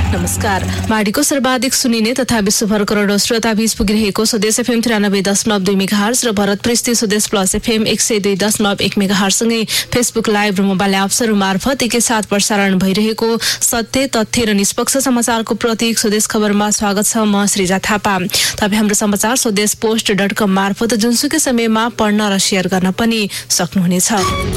नमस्कार। माडीको सर्वाधिक सुनिने तथा विश्वभर करोडौं श्रोता बीच पुगिरहेको स्वदेश एफएम 93.2 मेगाहर्ज र भरतपुर स्थित स्वदेश प्लस एफएम 102.1 मेगाहर्जसँगै फेसबुक लाइभ र मोबाइल एप्सहरू मार्फत एकैसाथ प्रसारण भइरहेको सत्य, तथ्य र निष्पक्ष समाचारको प्रतीक स्वदेश खबरमा स्वागत छ। म श्रीजा थापा। तपाईँ हाम्रो समाचार स्वदेश post.com मार्फत जुनसुकै समयमा पढ्न र शेयर गर्न पनि सक्नुहुनेछ।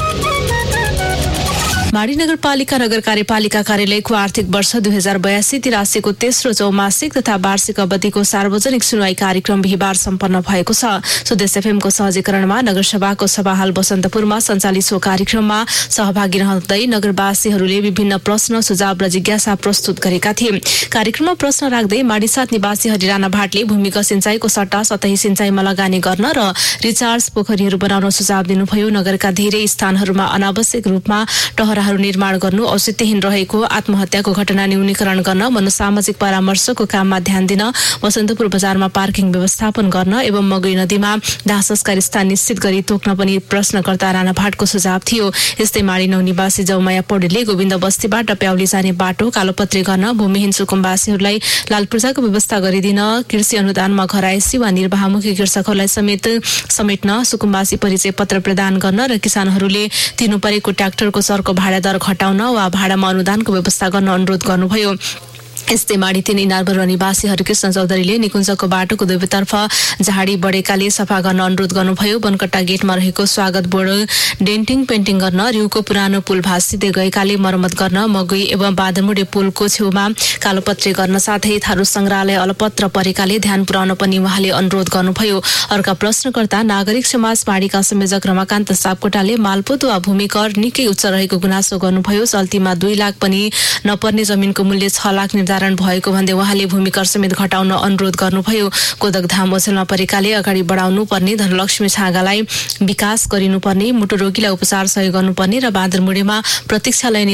माडी नगरपालिका नगर कार्यपालिका कार्यालयको आर्थिक वर्ष 2082-83 को तेस्रो चौमासिक तथा वार्षिक अवधिको सार्वजनिक सुनवाई कार्यक्रम बिहिबार सम्पन्न भएको छ। स्वदेश एफएमको सहजीकरणमा नगरसभाको सभाहाल बसन्तपुरमा सञ्चालित सो कार्यक्रममा सहभागी रहँदै नगरवासीहरूले विभिन्न प्रश्न, सुझाव र जिज्ञासा प्रस्तुत गरेका थिए। कार्यक्रममा प्रश्न राख्दै माडी 7 निवासी हरिराना भाटले भूमिगत सिंचाईको सट्टा सतही सिंचाईमा लगानी गर्न र रिचार्ज पोखरीहरू बनाउन सुझाव दिनुभयो। नगरका धेरै स्थानहरूमा अनावश्यक रूपमा टहरा निर्माण गर्नु, औचित्यहीन रहेको आत्महत्याको घटना न्यूनीकरण गर्न, मनोसामाजिक परामर्शको काममा ध्यान दिन, बसन्तपुर बजारमा पार्किङ व्यवस्थापन गर्न एवं मगै नदीमा दाह संस्कार स्थान निश्चित गरी तोक्न पनि प्रश्नकर्ता राणा भाटको सुझाव थियो। यस्तै माडी 9 निवासी जौमाया पौडेलले गोविन्द बस्तीबाट प्याउली जाने बाटो कालोपत्री गर्न, भूमिहीन सुकुम्बासीहरूलाई लाल पूर्जाको व्यवस्था गरिदिन, कृषि अनुदानमा घरायसी वा निर्वाहमुखी कृषकहरूलाई समेट्न, सुकुम्बासी परिचय पत्र प्रदान गर्न र किसानहरूले तिर्नु परेको ट्र्याक्टरको सरको भाडा दर घटाउन वा भाडामा अनुदानको व्यवस्था गर्न अनुरोध गर्नुभयो। यस्तै माडी 3 इनारबर निवासी हरिकृष्ण चौधरीले निकुञ्जको बाटोको दुवैतर्फ झाडी बढेकाले सफा गर्न अनुरोध गर्नुभयो। बनकट्टा गेटमा रहेको स्वागत बोर्ड डेन्टिङ पेन्टिङ गर्न, रिउको पुरानो पुल भाँसिँदै गएकाले मर्मत गर्न, मगै एवं बादमुडे पुलको छेउमा कालोपत्री गर्न साथै थारू संग्रहालय अलपत्र परेकाले ध्यान पुर्याउन पनि उहाँले अनुरोध गर्नुभयो। अर्का प्रश्नकर्ता नागरिक समाज माडीका संयोजक रमाकान्त सापकोटाले मालपोत वा भूमि कर निकै उच्च रहेको गुनासो गर्नुभयो। चल्तीमा 2 लाख पनि नपर्ने जमिनको मूल्य 6 लाख निर्धारण भएको भन्दै उहाँले भूमिकर समेत घटाउन अनुरोध गर्नुभयो। कोदकधाम ओझेलमा परेकाले अगाडि बढाउनु पर्ने धनलक्ष्मी छागालाई विकास गरिनुपर्ने, मुटु रोगीलाई उपचार सहयोग गर्नुपर्ने र बाँदरमुडेमा प्रतीक्षालय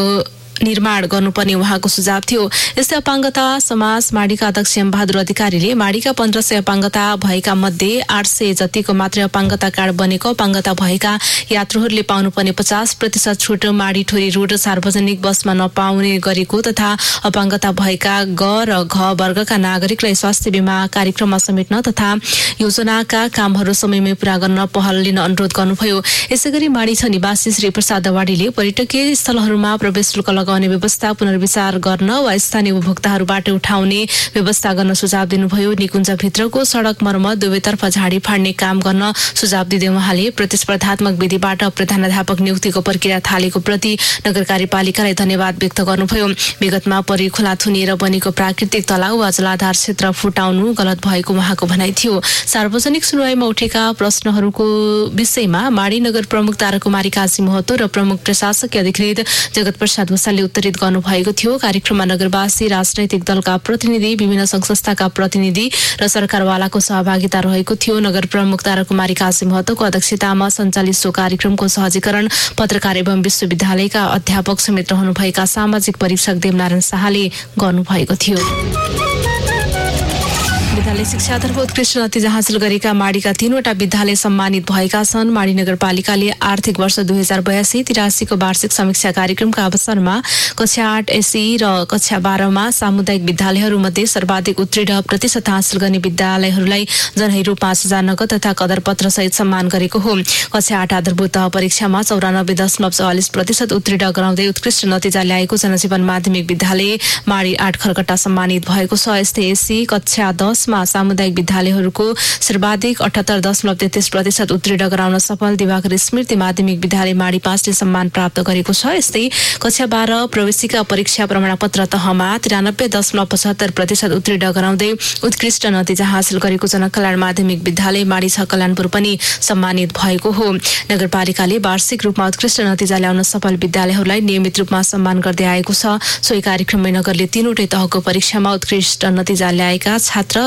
निर्माण गर्नुपर्ने उहाँको सुझाव थियो। यस्तै अपाङ्गता समाज माडीका अध्यक्ष बहादुर अधिकारीले माडीका 1500 अपाङ्गता भएका मध्ये 800 जतिको मात्रै अपाङ्गता कार्ड बनेको, अपाङ्गता भएका यात्रुहरूले पाउनुपर्ने 50% छुट माडी ठोरी रोड सार्वजनिक बसमा नपाउने गरेको तथा अपाङ्गता भएका ग र घ वर्गका नागरिकलाई स्वास्थ्य बीमा कार्यक्रममा समेट्न तथा योजनाका कामहरू समयमै पूरा गर्न पहल लिन अनुरोध गर्नुभयो। यसैगरी माडी 6 निवासी श्री प्रसाद दवाडीले पर्यटकीय स्थलहरूमा प्रवेश शुल्क लगाउने व्यवस्था पुनर्विचार गर्न वा स्थानीय उपभोक्ताहरूबाट उठाउने व्यवस्था गर्न सुझाव दिनुभयो। निकुञ्जभित्रको सडक मर्मत, दुवैतर्फ झाडी फाड्ने काम गर्न सुझाव दिँदै उहाँले प्रतिस्पर्धात्मक विधिबाट प्रधानाध्यापक नियुक्तिको प्रक्रिया थालेको प्रति नगर कार्यपालिकालाई धन्यवाद व्यक्त गर्नुभयो। विगतमा परि खोला थुनिएर बनेको प्राकृतिक तलाउ वा जलाधार क्षेत्र फुटाउनु गलत भएको उहाँको भनाइ थियो। सार्वजनिक सुनवाईमा उठेका प्रश्नहरूको विषयमा माडी नगर प्रमुख ताराकुमारी काजी महतो र प्रमुख प्रशासकीय अधिकृत जगत प्रसाद ले उत्तरित गर्नुभएको थियो। कार्यक्रममा नगरवासी, राजनैतिक दलका प्रतिनिधि, विभिन्न संघ-संस्थाका प्रतिनिधि र सरकारवालाको सहभागिता रहेको थियो। नगर प्रमुख ताराकुमारी काजी महतोको अध्यक्षतामा सञ्चालित सो कार्यक्रमको सहजीकरण पत्रकार एवं विश्वविद्यालयका अध्यापक समेत रहनुभएका सामाजिक परीक्षक देवनारायण शाहले गर्नुभएको थियो। विद्यालय शिक्षातर्फ उत्कृष्ट नतिजा हासिल गरेका माडीका 3वटा विद्यालय सम्मानित भएका छन्। माडी नगरपालिकाले आर्थिक वर्ष 2082-83 को वार्षिक समीक्षा कार्यक्रमका अवसरमा कक्षा 8 एसई र कक्षा 12 मा सामुदायिक विद्यालयहरूमध्ये सर्वाधिक उत्तीर्ण प्रतिशत हासिल गर्ने विद्यालयहरूलाई जनहिरो 5000 नगद तथा कदरपत्र सहित सम्मान गरेको हो। कक्षा 8 आधारभूत परीक्षामा 94.44% उत्तीर्ण गराउँदै उत्कृष्ट नतिजा ल्याएको जनजीवन माध्यमिक विद्यालय माडी 8 खरकट्टा सम्मानित भएको छ। यस्तै एसई कक्षा 10 मा सामुदायिक विद्यालयहरूको सर्वाधिक 78.33% उत्तीर्ण गराउन सफल दिवाकर स्मृति माध्यमिक विद्यालय माडी 5 ले सम्मान प्राप्त गरेको छ। यस्तै कक्षा 12 प्रवेशिका परीक्षा प्रमाणपत्र तहमा 93.75% उत्तीर्ण गराउँदै उत्कृष्ट नतिजा हासिल गरेको जनकल्याण माध्यमिक विद्यालय माडी 6 कल्याणपुर पनि सम्मानित भएको हो। नगरपालिकाले वार्षिक रूपमा उत्कृष्ट नतिजा ल्याउन सफल विद्यालयहरूलाई नियमित रूपमा सम्मान गर्दै आएको छ। सोही कार्यक्रममा नगरले 3वटै तहको परीक्षामा उत्कृष्ट नतिजा ल्याएका छात्र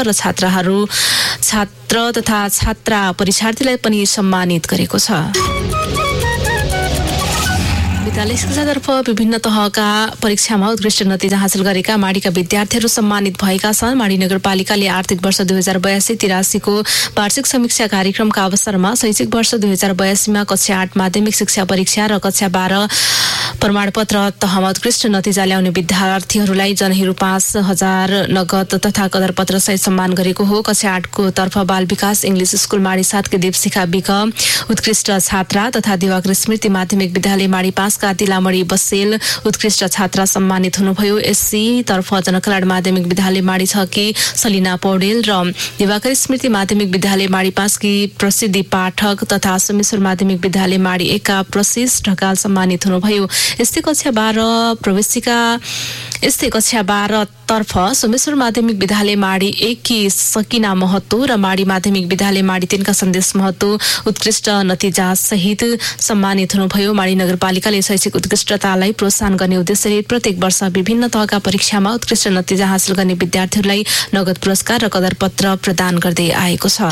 तथा छात्रा परीक्षार्थीलाई पनि सम्मानित गरेको छ। विद्यालय शिक्षातर्फ विभिन्न तहका परीक्षामा उत्कृष्ट नतिजा हासिल गरेका माडीका विद्यार्थीहरू सम्मानित भएका छन्। माडी नगरपालिकाले आर्थिक वर्ष 2082-83 को वार्षिक समीक्षा कार्यक्रमका अवसरमा शैक्षिक वर्ष 2082 मा कक्षा 8 माध्यमिक शिक्षा परीक्षा र कक्षा 12 प्रमाणपत्र तहमा उत्कृष्ट नतिजा ल्याउने विद्यार्थीहरूलाई जनहिरो 5,000 नगद तथा कदरपत्र सहित सम्मान गरेको हो। कक्षा 8 को तर्फ बाल विकास इंग्लिश स्कुल माडी 7 के दीपशिखा विक उत्कृष्ट छात्रा तथा दिवाकर स्मृति माध्यमिक विद्यालय माडी 5 का तिलामणी बसेल उत्कृष्ट छात्रा सम्मानित हुनुभयो। एससी तर्फ जनकलाड माध्यमिक विद्यालय माडी 6 की सलिना पौडेल र दिवाकर स्मृति माध्यमिक विद्यालय माडी 5 की प्रसिद्धि पाठक तथा सोमेश्वर माध्यमिक विद्यालय माडी 1 का प्रशिष ढकाल सम्मानित हुनुभयो। यस्तै कक्षा 12 तर्फ सोमेश्वर माध्यमिक विद्यालय माडी 1 की सकिना महतो र माडी माध्यमिक विद्यालय माडी 3 का सन्देश महतो उत्कृष्ट नतिजा सहित सम्मानित हुनुभयो। माडी नगरपालिकाले शैक्षिक उत्कृष्टतालाई प्रोत्साहन गर्ने उद्देश्यले प्रत्येक वर्ष विभिन्न तहका परीक्षामा उत्कृष्ट नतिजा हासिल गर्ने विद्यार्थीहरूलाई नगद पुरस्कार र कदरपत्र प्रदान गर्दै आएको छ।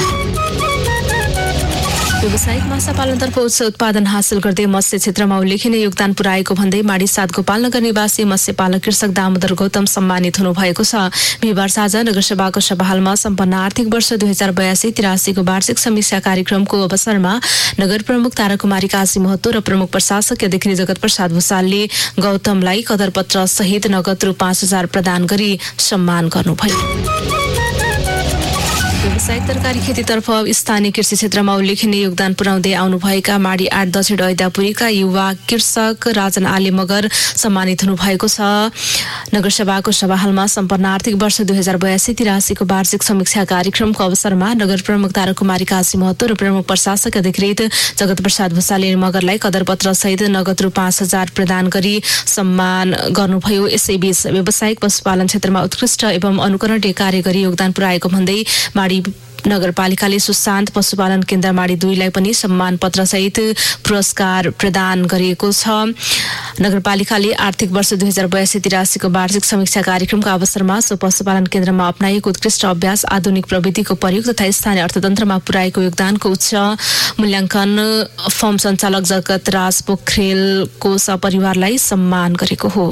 व्यावसायिक माछा पालनतर्फ उच्च उत्पादन हासिल गर्दै मत्स्य क्षेत्रमा उल्लेखनीय योगदान पुर्याएको भन्दै माडी 7 गोपालनगर निवासी मत्स्यपालक कृषक दामोदर गौतम सम्मानित हुनुभएको छ। बिहीबार साँझ नगरसभाको सभाहालमा सम्पन्न आर्थिक वर्ष 2082-83 को वार्षिक समीक्षा कार्यक्रमको अवसरमा नगर प्रमुख ताराकुमारी काजी महतो र प्रमुख प्रशासक अधिकारी जगत प्रसाद भूषालले गौतमलाई कदरपत्र सहित नगद रु 5,000 प्रदान गरी सम्मान गर्नुभयो। व्यावसायिक तरकारी खेतीतर्फ स्थानीय कृषि क्षेत्रमा उल्लेखनीय योगदान पुर्याउँदै आउनुभएका माडी 8 दक्षिण ऐदापुरीका युवा कृषक राजन आले मगर सम्मानित हुनुभएको छ। नगरसभाको सभाहालमा सम्पन्न आर्थिक वर्ष 2082-83 को वार्षिक समीक्षा कार्यक्रमको अवसरमा नगर प्रमुख ताराकुमारी काजी महतो र प्रमुख प्रशासक अधिकृत जगत प्रसाद भूषालले मगरलाई कदरपत्र सहित नगद रु 5,000 प्रदान गरी सम्मान गर्नुभयो। यसैबीच व्यावसायिक पशुपालन क्षेत्रमा उत्कृष्ट एवं अनुकरणीय कार्य गरी योगदान पुर्याएको भन्दै माडी नगरपालिकाले सुशान्त पशुपालन केन्द्र माडी 2 लाई पनि सम्मान पत्र सहित पुरस्कार प्रदान गरेको छ। नगरपालिकाले आर्थिक वर्ष 2082-83 को वार्षिक समीक्षा कार्यक्रमका अवसरमा सो पशुपालन केन्द्रमा अपनाइएको उत्कृष्ट अभ्यास आधुनिक प्रविधिको प्रयोग तथा स्थानीय अर्थतन्त्रमा पुर्याएको योगदानको उच्च मूल्याङ्कन फर्म सञ्चालक जगत राज पोखरेलको सपरिवारलाई सम्मान गरेको हो।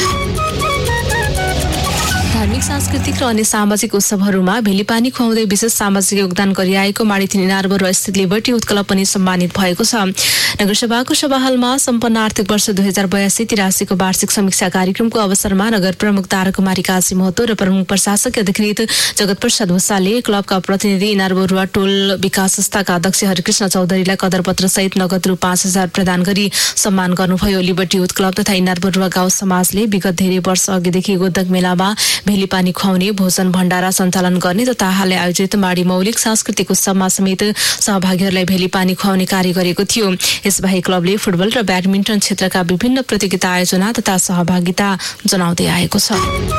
धार्मिक सांस्कृतिक र अन्य सामाजिक उत्सवहरूमा भेलीपानी खुवाउँदै विशेष सामाजिक योगदान गरिआएको माडी 3 इनारबर स्थित लिबर्टी उत्कल पनि सम्मानित भएको छ। नगरसभाको सभाहालमा सम्पन्न आर्थिक वर्ष 2082-83 को वार्षिक समीक्षा कार्यक्रमको अवसरमा नगर प्रमुख ताराकुमारी काजी महतो र प्रमुख प्रशासक अधिकृत जगत प्रसाद भूषालले क्लबका प्रतिनिधि इनारबरुवा टोल विकास संस्थाका अध्यक्ष हरिकृष्ण चौधरीलाई कदरपत्र सहित नगद रु 5,000 प्रदान गरी सम्मान गर्नुभयो। लिबर्टी युथ क्लब तथा इनारबरुवा गाउँ समाजले विगत धेरै वर्ष अघिदेखि गोदक मेलामा भेलीपानी खुवाउने भोजन भण्डारा सञ्चालन गर्ने तथा हालै आयोजित माडी मौलिक सांस्कृतिक उत्सवमा समेत सहभागीहरूलाई भेलीपानी खुवाउने कार्य गरेको थियो। यसबाहेक क्लबले फुटबल र ब्याडमिन्टन क्षेत्रका विभिन्न प्रतियोगिता आयोजना तथा सहभागिता जनाउँदै आएको छ।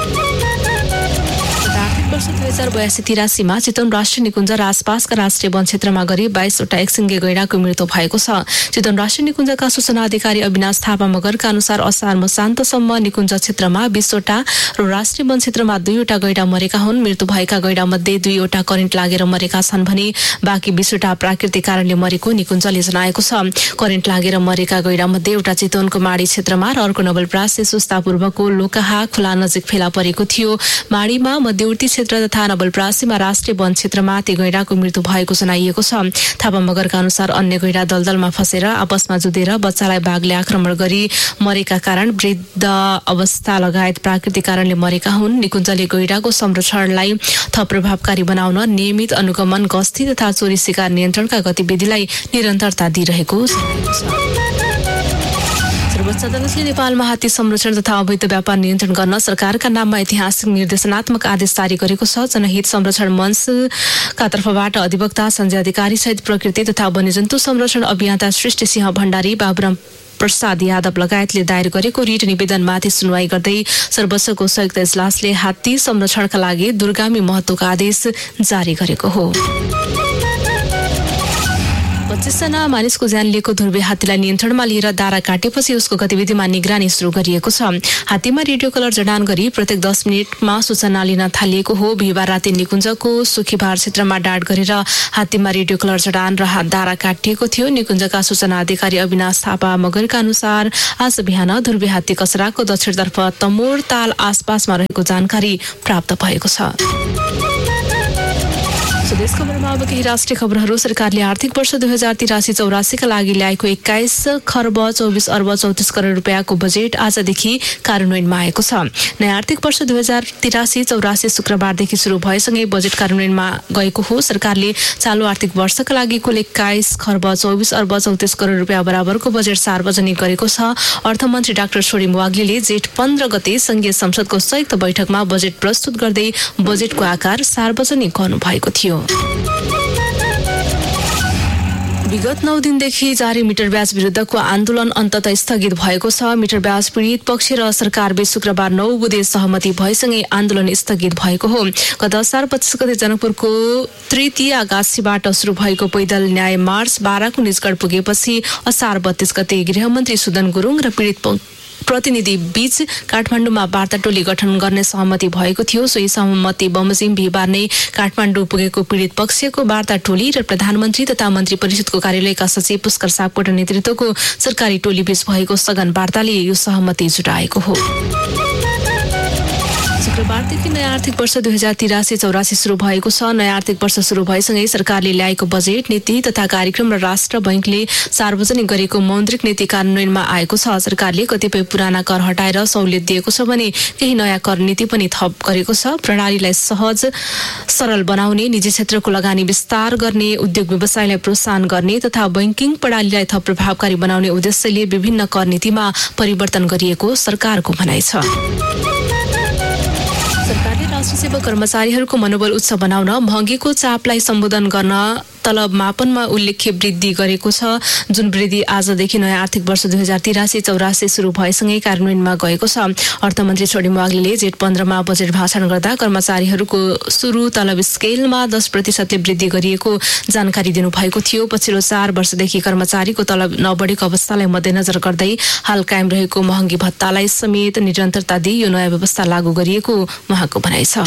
वर्ष 2082-83 मा चितवन राष्ट्रिय निकुञ्ज र आसपासका राष्ट्रिय वन क्षेत्रमा गरी 22 वटा एकसिङ्गे गैंडाको मृत्यु भएको छ। चितवन राष्ट्रिय निकुञ्जका सूचना अधिकारी अविनाश थापा मगरका अनुसार असार मसान्तसम्म निकुञ्ज क्षेत्रमा 20 वटा र राष्ट्रिय वन क्षेत्रमा 2 वटा गैंडा मरेका हुन्। मृत्यु भएका गैंडा मध्ये 2 वटा करेन्ट लागेर मरेका छन् भने बाँकी 20 वटा प्राकृतिक कारणले मरेको निकुञ्जले जनाएको छ। करेन्ट लागेर मरेका गैंडा मध्ये एउटा चितवनको माडी क्षेत्रमा र अर्को नवलपरासी सुस्तापूर्वको लोकाहा खोला नजिक फेला परेको थियो। माडीमा मध्यवर्ती क्षेत्र तथा नवलपरासीमा राष्ट्रिय वन क्षेत्रमा ती गैंडाको मृत्यु भएको जनाइएको छ। थापा मगरका अनुसार अन्य गैंडा दलदलमा फसेर आपसमा जुधेर बच्चालाई बाघले आक्रमण गरी मरेका कारण वृद्ध अवस्था लगायत प्राकृतिक कारणले मरेका हुन्। निकुञ्जले गैंडाको संरक्षणलाई थप प्रभावकारी बनाउन नियमित अनुगमन गस्ती तथा चोरी शिकार नियन्त्रणका गतिविधिलाई निरन्तरता दिइरहेको छ। सर्वोच्च अदालतले नेपालमा हात्ती संरक्षण तथा अवैध व्यापार नियन्त्रण गर्न सरकारका नाममा ऐतिहासिक निर्देशनात्मक आदेश जारी गरेको छ। जनहित संरक्षण मञ्चका तर्फबाट अधिवक्ता सञ्जय अधिकारी सहित प्रकृति तथा वन्यजन्तु संरक्षण अभियन्ता सृष्टि सिंह भण्डारी बाबुराम प्रसाद यादव लगायतले दायर गरेको रिट निवेदनमाथि सुनवाई गर्दै सर्वोच्चको संयुक्त इजलासले हात्ती संरक्षणका लागि दूरगामी महत्त्वका आदेश जारी गरेको हो। 25 जना मानिसको ज्यान लिएको ध्रुवे हात्तीलाई नियन्त्रणमा लिएर दारा काटेपछि उसको गतिविधिमा निगरानी सुरु गरिएको छ। हात्तीमा रेडियो कलर जडान गरी प्रत्येक 10 मिनेटमा सूचना लिन थालिएको हो। बिहिबार राति निकुञ्जको सुखीबार क्षेत्रमा डाट गरेर हात्तीमा रेडियो कलर जडान र दारा काटिएको थियो। निकुञ्जका सूचना अधिकारी अविनाश थापा मगरका अनुसार आज बिहान ध्रुवे हात्ती कसराको दक्षिणतर्फ तमोर ताल आसपासमा रहेको जानकारी प्राप्त भएको छ। देश खबरमा अब केही राष्ट्रिय खबरहरू। सरकारले आर्थिक वर्ष 2083-84 का लागि ल्याएको 21 खर्ब 24 अर्ब 34 करोड रुपियाँको बजेट आजदेखि कार्यान्वयनमा आएको छ। नयाँ आर्थिक वर्ष 2083-84 शुक्रबारदेखि सुरु भएसँगै बजेट कार्यान्वयनमा गएको हो। सरकारले चालु आर्थिक वर्षका लागि कुल 21 खर्ब 24 अर्ब 34 करोड रुपियाँ बराबरको बजेट सार्वजनिक गरेको छ। अर्थमन्त्री डाक्टर छोडिम वाग्लेले जेठ 15 गते संघीय संसदको संयुक्त बैठकमा बजेट प्रस्तुत गर्दै बजेटको आकार सार्वजनिक गर्नुभएको थियो। विगत 9 दिनदेखि जारी मिटर ब्याज विरुद्धको आन्दोलन अन्ततः स्थगित भएको छ। मिटर ब्याज पीडित पक्ष र सरकारबीच शुक्रबार 9 बुधे सहमति भएसँगै आन्दोलन स्थगित भएको हो। गत असार 25 गते जनकपुरको तृतीय आगासीबाट सुरु भएको पैदल न्याय मार्च 12 को निजगढ पुगेपछि असार 32 गते गृहमन्त्री सुदन गुरुङ र पीडित प्रतिनिधि बीच काठमाडौँमा वार्ता टोली गठन गर्ने सहमति भएको थियो। सोही सहमति बमोजिम बिहिबार नै काठमाडौँ पुगेको पीडित पक्षको वार्ता टोली र प्रधानमन्त्री तथा मन्त्री परिषदको कार्यालयका सचिव पुष्कर सापकोटा नेतृत्वको सरकारी टोली बीच भएको सघन वार्ताले यो सहमति जुटाएको हो। शुक्रबारदेखि नयाँ आर्थिक वर्ष 2083-84 सुरु भएको छ। नयाँ आर्थिक वर्ष सुरु भएसँगै सरकारले ल्याएको बजेट नीति तथा कार्यक्रम र राष्ट्र बैंकले सार्वजनिक गरेको मौद्रिक नीति कार्यान्वयनमा आएको छ। सरकारले कतिपय पुराना कर हटाएर सहुलियत दिएको छ भने केही नयाँ कर नीति पनि थप गरेको छ। प्रणालीलाई सहज सरल बनाउने, निजी क्षेत्रको लगानी विस्तार गर्ने, उद्योग व्यवसायलाई प्रोत्साहन गर्ने तथा बैंकिङ प्रणालीलाई थप प्रभावकारी बनाउने उद्देश्यले विभिन्न कर नीतिमा परिवर्तन गरिएको सरकारको भनाइ छ। सरकारले राष्ट्र सेवा कर्मचारीहरूको मनोबल उच्च बनाउन महँगीको चापलाई सम्बोधन गर्न तलब मापनमा उल्लेख्य वृद्धि गरेको छ। जुन वृद्धि आजदेखि नयाँ आर्थिक वर्ष 2083-84 सुरु भएसँगै कार्यान्वयनमा गएको छ। अर्थमन्त्री छोडिम वाग्लेले जेठ 15 मा बजेट भाषण गर्दा कर्मचारीहरूको सुरु तलब स्केलमा 10% वृद्धि गरिएको जानकारी दिनुभएको थियो। पछिल्लो 4 वर्षदेखि कर्मचारीको तलब नबढेको अवस्थालाई मध्यनजर गर्दै हाल कायम रहेको महँगी भत्तालाई समेत निरन्तरता दिई यो नयाँ व्यवस्था लागू गरिएको उहाँको भनाइ छ।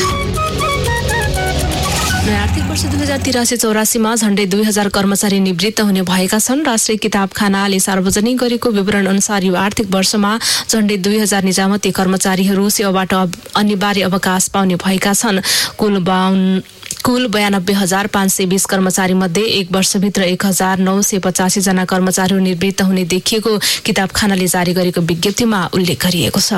नयाँ आर्थिक वर्ष 2083-84 मा झण्डै 2000 कर्मचारी निवृत्त हुने भएका छन्। राष्ट्रिय किताबखानाले सार्वजनिक गरेको विवरण अनुसार यो आर्थिक वर्षमा झण्डै 2000 निजामती कर्मचारीहरू सेवाबाट अनिवार्य अवकाश पाउने भएका छन्। कुल 92,520 कर्मचारी मध्ये एक वर्षभित्र 1985 जना कर्मचारीहरू निवृत्त हुने देखिएको किताबखानाले जारी गरेको विज्ञप्तिमा उल्लेख गरिएको छ।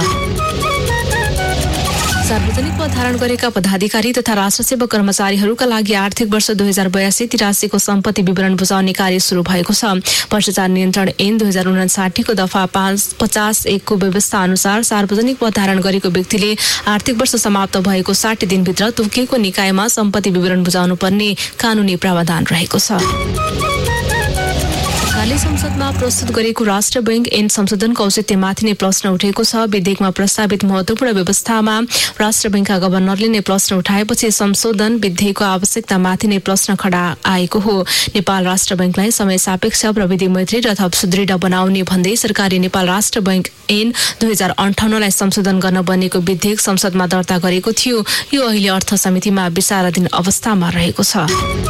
सार्वजनिक पद धारण गरेका पदाधिकारी तथा राष्ट्रसेवा कर्मचारीहरूका लागि आर्थिक वर्ष 2082-83 को सम्पत्ति विवरण बुझाउने कार्य सुरु भएको छ। भ्रष्टाचार नियन्त्रण ऐन 2059 को दफा 51 को व्यवस्था अनुसार सार्वजनिक पद धारण गरेको व्यक्तिले आर्थिक वर्ष समाप्त भएको 60 दिनभित्र तोकिएको निकायमा सम्पत्ति विवरण बुझाउनु पर्ने कानूनी प्रावधान रहेको छ। सरकारले संसदमा प्रस्तुत गरेको राष्ट्र बैंक ऐन संशोधनको औचित्यमाथि नै प्रश्न उठेको छ। विधेयकमा प्रस्तावित महत्वपूर्ण व्यवस्थामा राष्ट्र बैंकका गभर्नरले नै प्रश्न उठाएपछि संशोधन विधेयकको आवश्यकतामाथि नै प्रश्न खडा आएको हो। नेपाल राष्ट्र बैंकलाई समय सापेक्ष प्रविधि मैत्री र थप सुदृढ बनाउने भन्दै सरकारले नेपाल राष्ट्र बैंक ऐन 2058 लाई संशोधन गर्न बनेको विधेयक संसदमा दर्ता गरेको थियो। यो अहिले अर्थ समितिमा विचाराधीन अवस्थामा रहेको छ।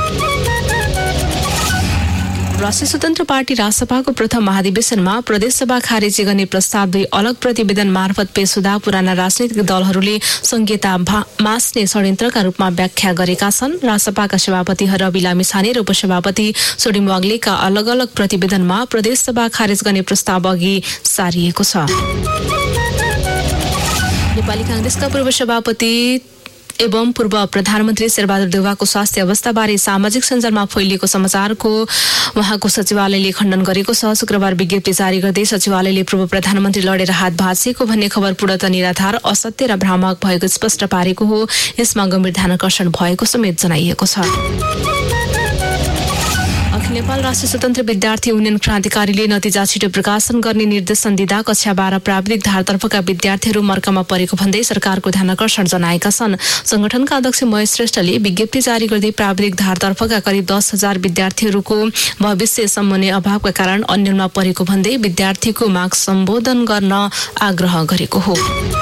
राष्ट्रिय स्वतन्त्र पार्टी रासपाको प्रथम महाधिवेशनमा प्रदेशसभा खारेजी गर्ने प्रस्ताव 2 अलग प्रतिवेदन मार्फत पेश हुँदा पुराना राजनीतिक दलहरूले संघीयता मास्ने षड्यन्त्रका रूपमा व्याख्या गरेका छन्। रासपाका सभापति रवि लामिछाने र उपसभापति छोडिम वाग्लेका अलग अलग प्रतिवेदनमा प्रदेशसभा खारेज गर्ने प्रस्ताव अघि सारिएको छ। नेपाली कांग्रेसका पूर्व सभापति एवं पूर्व प्रधानमन्त्री शेरबहादुर देउवाको स्वास्थ्य अवस्थाबारे सामाजिक सञ्जालमा फैलिएको समाचारको उहाँको सचिवालयले खण्डन गरेको छ। शुक्रबार विज्ञप्ति जारी गर्दै सचिवालयले पूर्व प्रधानमन्त्री लडेर हात भाँचिएको भन्ने खबर पूर्णतः निराधार, असत्य र भ्रामक भएको स्पष्ट पारेको हो। यसमा गम्भीर ध्यानाकर्षण भएको समेत जनाइएको छ। नेपाल राष्ट्रिय स्वतन्त्र विद्यार्थी युनियन क्रान्तिकारीले नतिजा छिटो प्रकाशन गर्ने निर्देशन दिँदा कक्षा 12 प्राविधिक धारतर्फका विद्यार्थीहरू मर्कामा परेको भन्दै सरकारको ध्यानाकर्षण जनाएका छन्। संगठनका अध्यक्ष महेश श्रेष्ठले विज्ञप्ति जारी गर्दै प्राविधिक धारतर्फका करिब 10,000 विद्यार्थीहरूको भविष्य सम्बन्धी अभावका कारण अन्यलमा परेको भन्दै विद्यार्थीको माग सम्बोधन गर्न आग्रह गरेको हो।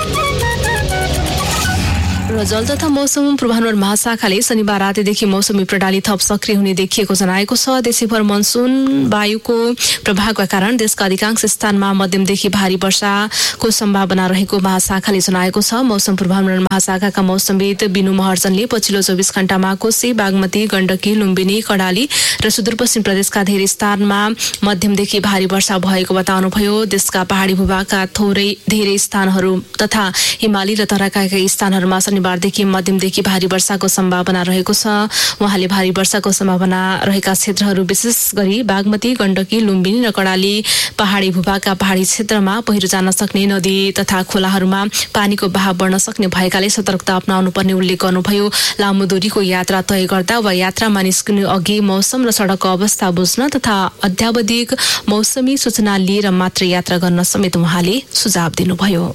र जल तथा मौसम पूर्वानुमान महाशाखाले शनिबार रातिदेखि मौसमी प्रणाली थप सक्रिय हुने देखिएको जनाएको छ। देशैभर मनसुन वायुको प्रभावका कारण देशका अधिकांश स्थानमा मध्यमदेखि भारी वर्षाको सम्भावना रहेको महाशाखाले जनाएको छ। मौसम पूर्वानुमान महाशाखाका मौसमविद बिनु महर्जनले पछिल्लो 24 घण्टामा कोशी, बागमती, गण्डकी, लुम्बिनी, कर्णाली र सुदूरपश्चिम प्रदेशका धेरै स्थानमा मध्यमदेखि भारी वर्षा भएको बताउनुभयो। देशका पहाडी भूभागका धेरै स्थानहरू तथा हिमाली र तराईका स्थानहरूमा शनिबारदेखि मध्यमदेखि भारी वर्षाको सम्भावना रहेको छ। उहाँले भारी वर्षाको सम्भावना रहेका क्षेत्रहरू विशेष गरी बागमती, गण्डकी, लुम्बिनी र कर्णाली पहाडी भूभागका पहाडी क्षेत्रमा पहिरो जान सक्ने नदी तथा खोलाहरूमा पानीको बहाव बढ्न सक्ने भएकाले सतर्कता अपनाउनु पर्ने उल्लेख गर्नुभयो। लामो दूरीको यात्रा तय गर्दा वा यात्रामा निस्कनु अघि मौसम र सडकको अवस्था बुझ्न तथा अत्यावधिक मौसमी सूचना लिएर मात्र यात्रा गर्न समेत उहाँले सुझाव दिनुभयो।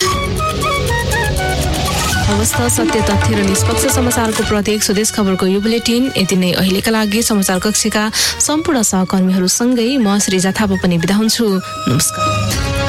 अवस्था, सत्य, तथ्य र निष्पक्ष समाचारको प्रत्येक स्वदेश खबरको यो बुलेटिन यति नै। अहिलेका लागि समाचार कक्षका सम्पूर्ण सहकर्मीहरूसँगै म श्रीजा थापा पनि बिदा हुन्छु। नमस्कार।